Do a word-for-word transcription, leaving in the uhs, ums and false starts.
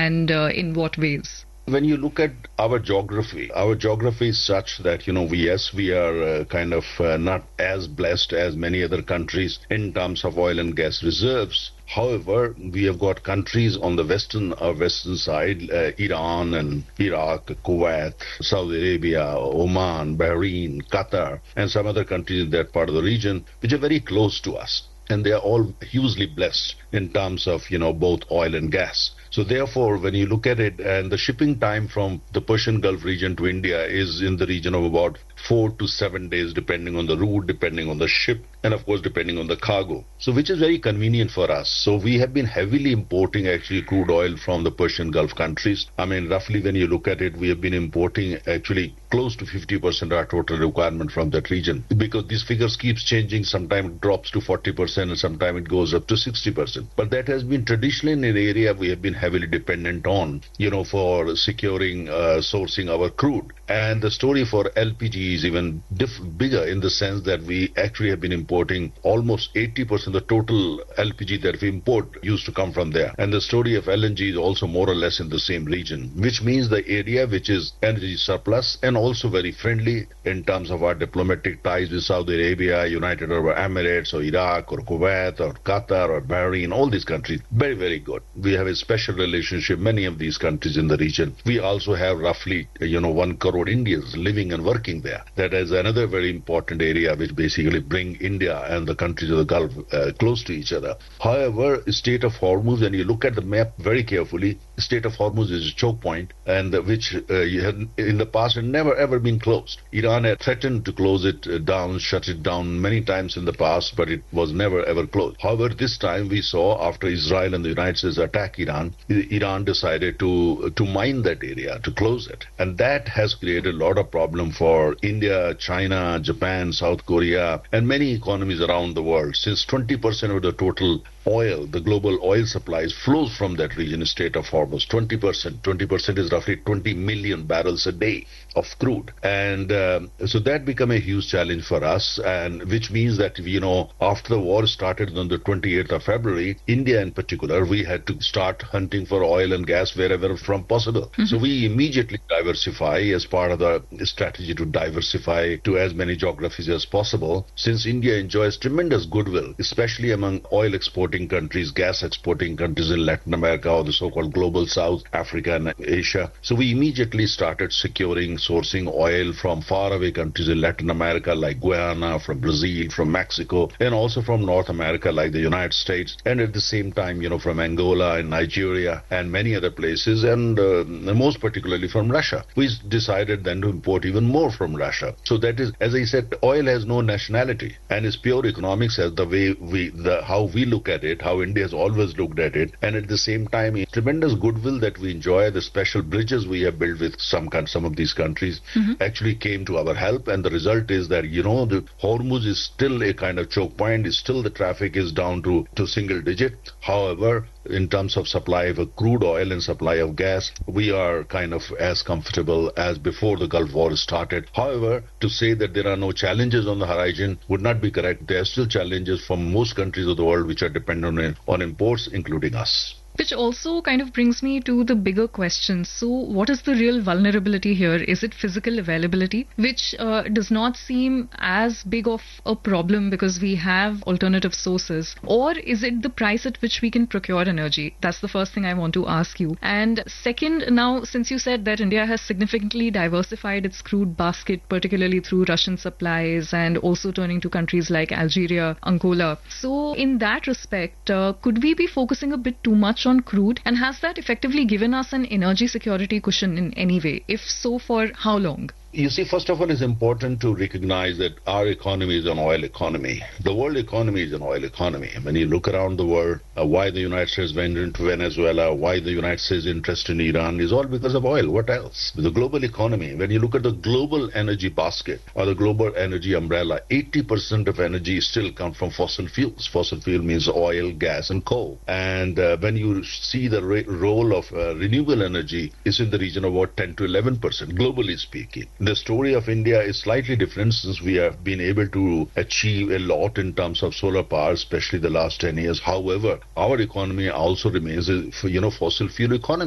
and uh, in what ways? When you look at our geography, our geography is such that, you know, we, yes, we are uh, kind of uh, not as blessed as many other countries in terms of oil and gas reserves. However, we have got countries on the western uh, western side, uh, Iran and Iraq, Kuwait, Saudi Arabia, Oman, Bahrain, Qatar, and some other countries in that part of the region, which are very close to us. And they are all hugely blessed in terms of, you know, both oil and gas. So therefore, when you look at it, and the shipping time from the Persian Gulf region to India is in the region of about four to seven days, depending on the route, depending on the ship, and of course, depending on the cargo. So which is very convenient for us. So we have been heavily importing actually crude oil from the Persian Gulf countries. I mean, roughly when you look at it, we have been importing actually close to fifty percent of our total requirement from that region. Because these figures keeps changing. Sometimes it drops to forty percent and sometimes it goes up to sixty percent. But that has been traditionally an area we have been heavily dependent on, you know, for securing, uh, sourcing our crude. And the story for L P G is even diff- bigger in the sense that we actually have been importing almost eighty percent of the total L P G that we import used to come from there. And the story of L N G is also more or less in the same region, which means the area which is energy surplus and also very friendly in terms of our diplomatic ties with Saudi Arabia, United Arab Emirates, or Iraq, or Kuwait, or Qatar, or Bahrain, all these countries. Very, very good. We have a special relationship, many of these countries in the region. We also have roughly, you know, one crore Indians living and working there. That is another very important area which basically bring India and the countries of the Gulf uh, close to each other. However, Strait of Hormuz, and you look at the map very carefully, Strait of Hormuz is a choke point, and uh, which uh, you had in the past had never ever been closed. Iran had threatened to close it uh, down, shut it down many times in the past, but it was never ever closed. However, this time we saw after Israel and the United States attacked Iran, Iran decided to to mine that area, to close it, and that has created a lot of problem for India, China, Japan, South Korea, and many economies around the world. Since twenty percent of the total oil, the global oil supplies flows from that region, Strait of Hormuz. twenty percent. twenty percent is roughly twenty million barrels a day of crude. And um, so that became a huge challenge for us, and which means that, you know, after the war started on the twenty-eighth of February, India in particular, we had to start hunting for oil and gas wherever from possible. Mm-hmm. So we immediately diversify as part of the strategy to diversify to as many geographies as possible, since India enjoys tremendous goodwill, especially among oil exporting countries, gas exporting countries in Latin America or the so-called global South, Africa and Asia. So we immediately started securing, sourcing oil from faraway countries in Latin America like Guyana, from Brazil, from Mexico, and also from North America like the United States, and at the same time, you know, from Angola and Nigeria and many other places, and uh, most particularly from Russia. We decided then to import even more from Russia. So that is, as I said, oil has no nationality and is pure economics as the way we, the how we look at it, how India has always looked at it, and at the same time, a tremendous goodwill that we enjoy, the special bridges we have built with some some of these countries mm-hmm. actually came to our help, and the result is that, you know, the Hormuz is still a kind of choke point, is still the traffic is down to, to single digit. However, in terms of supply of crude oil and supply of gas, we are kind of as comfortable as before the Gulf War started. However, to say that there are no challenges on the horizon would not be correct. There are still challenges from most countries of the world which are dependent on, on imports, including us. Which also kind of brings me to the bigger question. So what is the real vulnerability here? Is it physical availability, which uh, does not seem as big of a problem because we have alternative sources? Or is it the price at which we can procure energy? That's the first thing I want to ask you. And second, now, since you said that India has significantly diversified its crude basket, particularly through Russian supplies and also turning to countries like Algeria, Angola. So in that respect, uh, could we be focusing a bit too much on crude, and has that effectively given us an energy security cushion in any way? If so, for how long? You see, first of all, it's important to recognize that our economy is an oil economy. The world economy is an oil economy. When you look around the world, uh, why the United States went into Venezuela, why the United States interest in Iran is all because of oil. What else? The global economy, when you look at the global energy basket or the global energy umbrella, eighty percent of energy still comes from fossil fuels. Fossil fuel means oil, gas, and coal. And uh, when you see the ra- role of uh, renewable energy is in the region of about ten to eleven percent, globally speaking. The story of India is slightly different since we have been able to achieve a lot in terms of solar power, especially the last ten years. However, our economy also remains a, you know, fossil fuel economy.